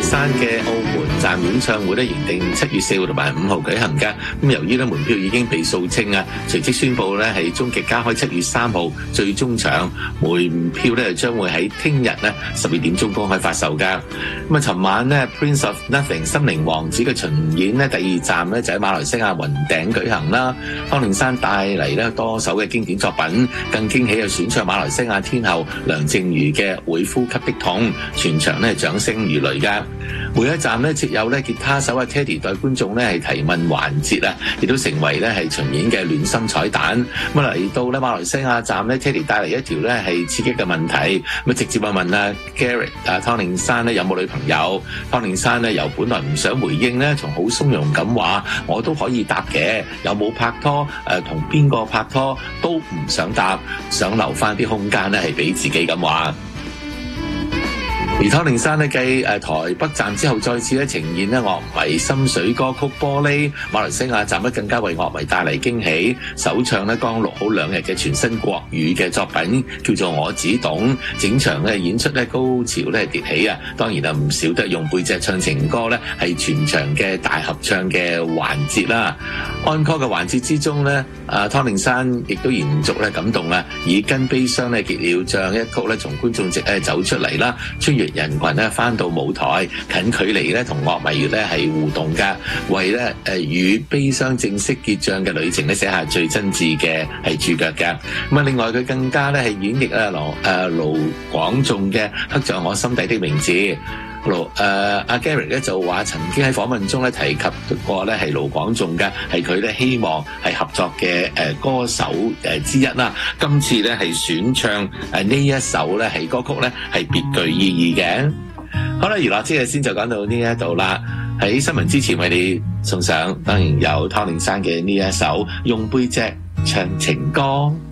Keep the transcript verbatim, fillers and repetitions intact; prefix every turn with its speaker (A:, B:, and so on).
A: 寧山嘅澳門站演唱會咧，原定七月四號同埋五號舉行㗎。咁由於咧門票已經被掃清啊，隨即宣布咧係終極加開七月三號最終場，門票咧將會喺聽日咧十二點鐘公開發售㗎。咁啊，尋晚咧 Prince of Nothing 心靈王子嘅巡演咧第二站咧就喺馬來西亞雲頂舉行啦。湯令山帶嚟咧多首嘅經典作品，更驚喜嘅選唱馬來西亞天后梁靜茹嘅會呼吸的痛，全場咧掌聲如雷㗎。每一站咧設有咧吉他手啊 Teddy 代觀眾咧係提問環節啊，亦都成為咧係巡演嘅暖心彩蛋。咁啊嚟到咧馬來西亞站咧 Teddy 帶嚟一條咧係刺激嘅問題，咁啊直接問問啊 Garrett 啊湯令山咧有冇女朋友？湯令山咧由本來唔想回應咧，從好鬆容咁話我都可以答嘅，有冇拍拖？誒同邊個拍拖都唔想答，想留翻啲空間咧係俾自己咁話。而湯令山咧繼誒台北站之後，再次咧呈現咧樂迷心水歌曲《玻璃》，馬來西亞站咧更加為樂迷帶嚟驚喜，首唱咧剛錄好兩日嘅全新國語嘅作品，叫做《我只懂》，整場咧演出咧高潮咧迭起啊！當然啊唔少得用背脊唱情歌咧，係全場嘅大合唱嘅環節啦。安歌嘅環節之中咧，啊湯令山亦都延續咧感動啊，以跟悲傷咧結了帳一曲咧從觀眾席咧走出嚟啦，穿越人群咧翻到舞台，近距離咧同樂迷咧係互動噶，為咧誒與悲傷正式結帳嘅旅程咧寫下最真摯嘅係注腳嘅。咁啊，另外佢更加咧係演繹啊羅誒盧廣仲嘅刻在我心底的名字。盧誒阿 Gary 咧就話曾經喺訪問中咧提及過咧係盧廣仲嘅，係佢咧希望係合作嘅誒歌手誒之一啦。今次咧係選唱誒呢一首咧係歌曲咧係別具意義嘅。好啦，娛樂之夜先就講到呢一度啦。喺新聞之前為你送上，當然有湯令山嘅呢一首用背脊唱情歌。